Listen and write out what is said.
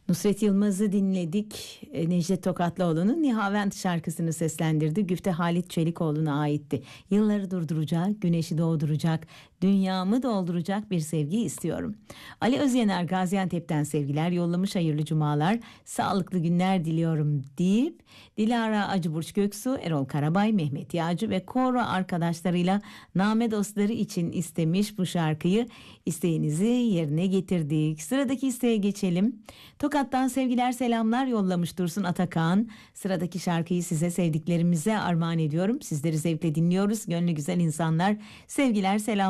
Nusret Yılmaz'ı dinledik. Necdet Tokatlıoğlu'nun Nihavent şarkısını seslendirdi. Güfte Halit Çelikoğlu'na aitti. Yılları durduracak, güneşi doğduracak, dünyamı dolduracak bir sevgi istiyorum. Ali Özyener Gaziantep'ten sevgiler yollamış, hayırlı cumalar, sağlıklı günler diliyorum deyip Dilara Acıburç Göksu, Erol Karabay, Mehmet Yağcı ve koro arkadaşlarıyla name dostları için istemiş bu şarkıyı. İsteğinizi yerine getirdik. Sıradaki isteğe geçelim. Tokat'tan sevgiler selamlar yollamış Dursun Atakan. Sıradaki şarkıyı size, sevdiklerimize armağan ediyorum. Sizleri zevkle dinliyoruz. Gönlü güzel insanlar. Sevgiler selamlar.